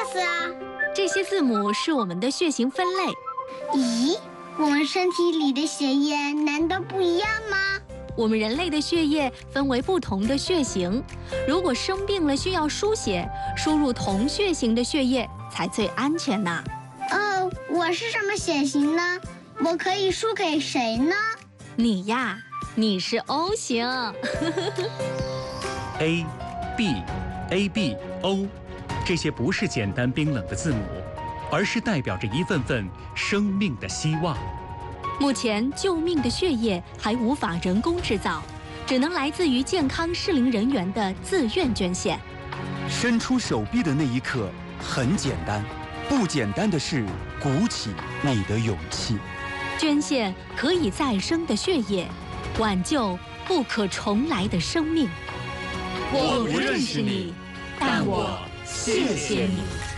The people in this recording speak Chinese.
S 啊。 这些字母是我们的血型分类。 咦，我们身体里的血液难道不一样吗？ 我们人类的血液分为不同的血型，如果生病了需要输血，输入同血型的血液才最安全呢。 我是什么血型呢？我可以输给谁呢？ 你呀，你是 O 型。 A、B、AB、O， 这些不是简单冰冷的字母，而是代表着一份份生命的希望。 目前救命的血液还无法人工制造，只能来自于健康适龄人员的自愿捐献。 伸出手臂的那一刻很简单，不简单的是鼓起你的勇气。 捐献可以再生的血液，挽救不可重来的生命。 我不认识你，但我谢谢你。